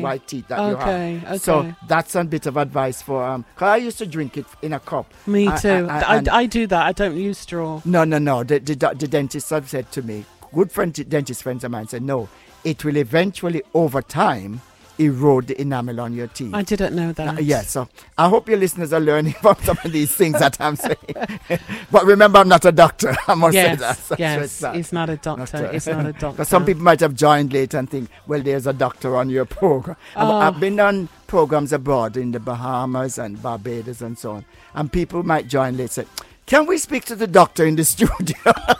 white teeth that you have. Okay. So that's a bit of advice for because I used to drink it in a cup. Me too. I do that. I don't use straw. No. The dentist have said to me, good dentist friends of mine said, no, it will eventually over time erode the enamel on your teeth. I didn't know that. Yes, so I hope your listeners are learning from some of these things that I'm saying. But remember, I'm not a doctor. I must say that. So yes, he's not a doctor. It's not a doctor. Because some people might have joined late and think, well, there's a doctor on your program. I've been on programs abroad in the Bahamas and Barbados and so on. And people might join late and say, can we speak to the doctor in the studio?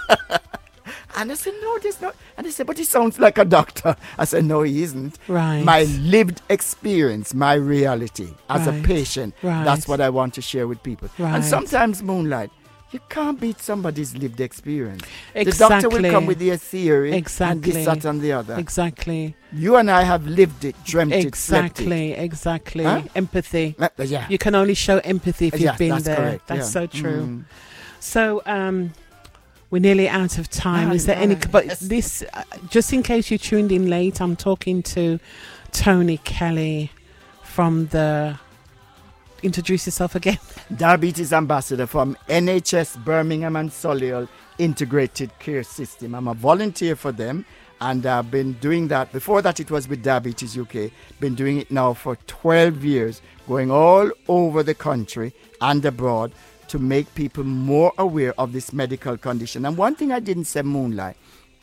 And I said, no, there's not. And they said, but he sounds like a doctor. I said, no, he isn't. Right. My lived experience, my reality as a patient, that's what I want to share with people. Right. And sometimes, Moonlight, you can't beat somebody's lived experience. Exactly. The doctor will come with their theory and this, that, and the other. Exactly. You and I have lived it, dreamt it, slept it. Exactly. Huh? Empathy. Yeah. You can only show empathy if you've been that's there. Correct. That's so true. Mm. So, we're nearly out of time. Is there any? But this, just in case you tuned in late, I'm talking to Tony Kelly from the. Introduce yourself again. Diabetes ambassador from NHS Birmingham and Solihull Integrated Care System. I'm a volunteer for them, and I've been doing that. Before that, it was with Diabetes UK. Been doing it now for 12 years, going all over the country and abroad, to make people more aware of this medical condition. And one thing I didn't say, Moonlight,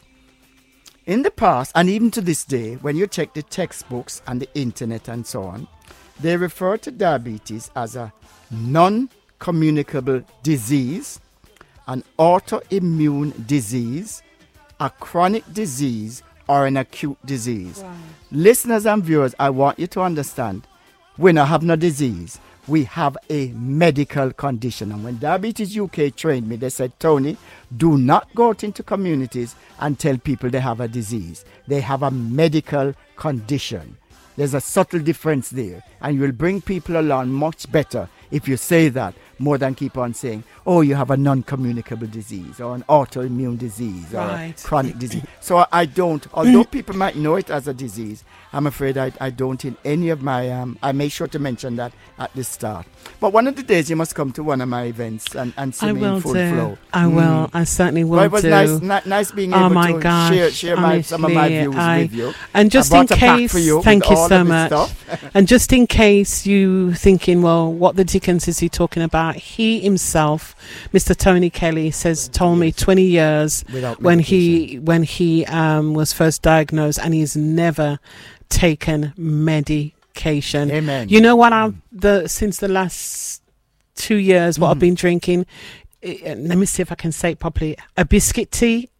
in the past, and even to this day, when you check the textbooks and the internet and so on, they refer to diabetes as a non-communicable disease, an autoimmune disease, a chronic disease, or an acute disease. Wow. Listeners and viewers, I want you to understand, we don't have no disease. We have a medical condition. And when Diabetes UK trained me, they said, Tony, do not go out into communities and tell people they have a disease. They have a medical condition. There's a subtle difference there. And you will bring people along much better if you say that, more than keep on saying, oh, you have a non-communicable disease or an autoimmune disease or a chronic disease. So I don't, although people might know it as a disease, I'm afraid I don't in any of my, I make sure to mention that at the start. But one of the days you must come to one of my events and see me in full flow. I will. I certainly will. Well, it was nice being able to share some of my views with you. And just in case, thank you so much. And just in case you thinking, well, what the dickens is he talking about? He himself, Mr. Tony Kelly, told me 20 years when he was first diagnosed, and he's never taken medication. Amen. You know what? Since the last 2 years, what I've been drinking. Let me see if I can say it properly. A biscuit tea.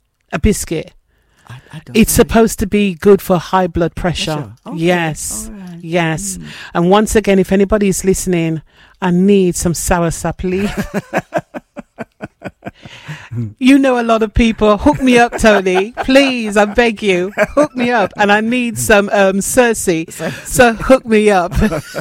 It's supposed to be good for high blood pressure. Okay. Yes. Right. Yes. And once again, if anybody's listening, I need some soursop leaf. You know a lot of people. Hook me up, Tony. Please, I beg you. Hook me up. And I need some Cersei. So hook me up.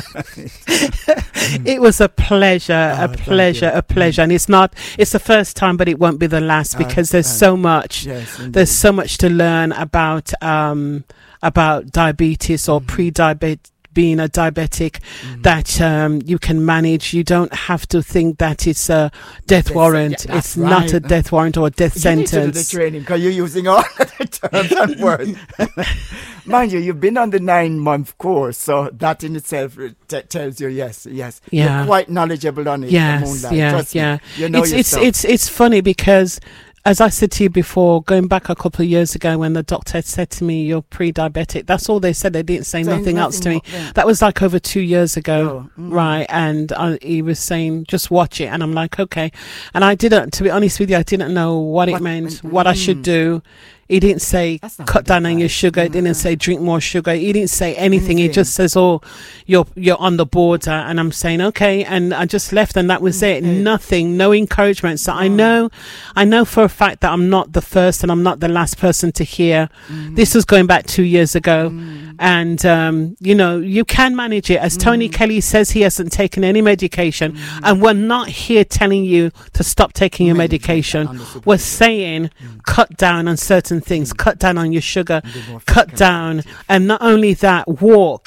It was a pleasure, a pleasure. And it's the first time, but it won't be the last, because there's so much. Yes, there's so much to learn about diabetes or pre-diabetes. Being a diabetic, that you can manage. You don't have to think that it's a death warrant. It's not a death warrant or a death sentence. You need to do the training, because you're using all the terms and words. Mind you, you've been on the 9-month course, so that in itself tells you yes. Yeah. You're quite knowledgeable on it. Yes, yeah. You know it's funny because, as I said to you before, going back a couple of years ago when the doctor said to me, you're pre-diabetic, that's all they said. They didn't say nothing else to me. Yeah. That was like over 2 years ago, right? And he was saying, just watch it. And I'm like, okay. And I didn't, to be honest with you, I didn't know what it meant, what I should do. He didn't say cut down on your sugar. He didn't say drink more sugar. He didn't say anything. He just says, oh, you're on the border. And I'm saying, okay. And I just left, and that was it. Nothing, no encouragement. So I know for a fact that I'm not the first and I'm not the last person to hear. This was going back 2 years ago. And, you can manage it. As Tony Kelly says, he hasn't taken any medication. And we're not here telling you to stop taking your medication. We're saying cut down on certain things, cut down on your sugar, cut down. And not only that, walk.